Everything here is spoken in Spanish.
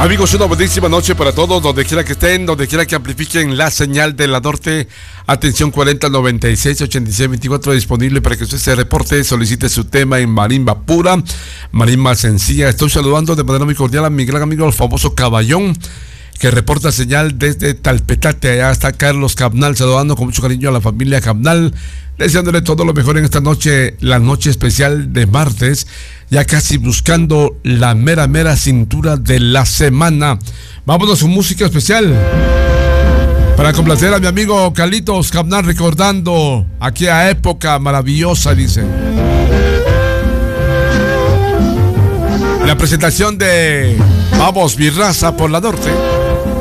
Amigos, una buenísima noche para todos, donde quiera que estén, donde quiera que amplifiquen la señal de la Norte. Atención 4096-8624 disponible para que usted se reporte, solicite su tema en marimba pura, marimba sencilla. Estoy saludando de manera muy cordial a mi gran amigo, el famoso Caballón, que reporta señal desde Talpetate. Allá está Carlos Cabnal, saludando con mucho cariño a la familia Cabnal, deseándole todo lo mejor en esta noche, la noche especial de martes, ya casi buscando la mera cintura de la semana. Vámonos a su música especial para complacer a mi amigo Carlitos Cabnal, recordando aquella época maravillosa, dice. La presentación de Vamos mi raza por la Norte.